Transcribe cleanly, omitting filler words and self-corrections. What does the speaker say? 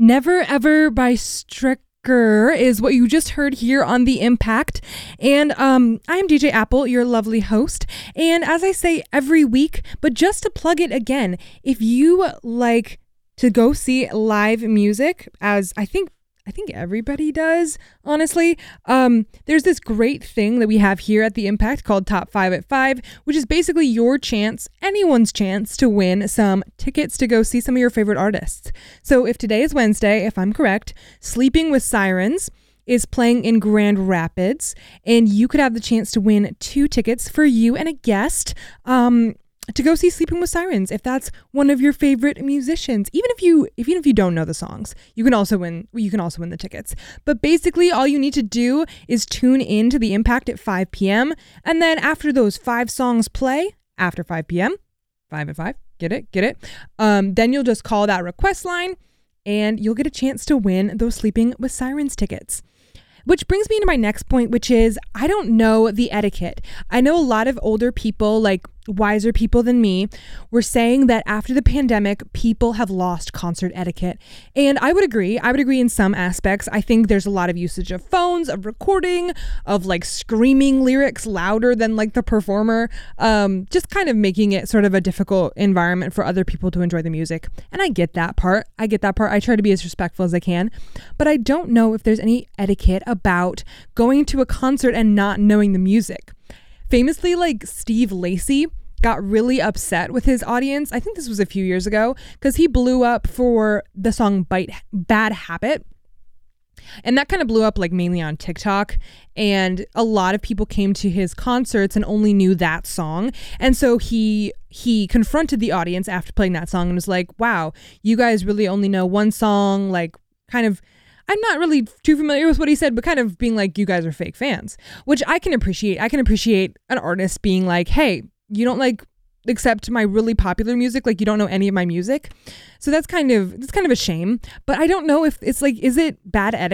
Never Ever by Stricker is what you just heard here on The Impact. And I am DJ Apple, your lovely host. And as I say every week, but just to plug it again, if you like to go see live music, as I think everybody does, honestly. There's this great thing that we have here at The Impact called Top 5 at 5, which is basically your chance, anyone's chance, to win some tickets to go see some of your favorite artists. So if today is Wednesday, if I'm correct, Sleeping with Sirens is playing in Grand Rapids, and you could have the chance to win 2 tickets for you and a guest, to go see Sleeping with Sirens, if that's one of your favorite musicians. Even if you don't know the songs, you can also win the tickets. But basically, all you need to do is tune in to The Impact at 5 p.m. And then after those 5 songs play, after 5 p.m., 5 at 5, get it? Then you'll just call that request line, and you'll get a chance to win those Sleeping with Sirens tickets. Which brings me to my next point, which is I don't know the etiquette. I know a lot of older people, like wiser people than me, were saying that after the pandemic, people have lost concert etiquette. And I would agree. I would agree in some aspects. I think there's a lot of usage of phones, of recording, of like screaming lyrics louder than like the performer, just kind of making it sort of a difficult environment for other people to enjoy the music. And I get that part. I try to be as respectful as I can. But I don't know if there's any etiquette about going to a concert and not knowing the music. Famously, like Steve Lacy got really upset with his audience. I think this was a few years ago because he blew up for the song Bad Habit. And that kind of blew up like mainly on TikTok. And a lot of people came to his concerts and only knew that song. And so he confronted the audience after playing that song and was like, wow, you guys really only know one song, like kind of, I'm not really too familiar with what he said, but kind of being like, you guys are fake fans, which I can appreciate. I can appreciate an artist being like, hey, you don't like accept my really popular music, like you don't know any of my music. So that's kind of a shame, but I don't know if it's like, is it bad etiquette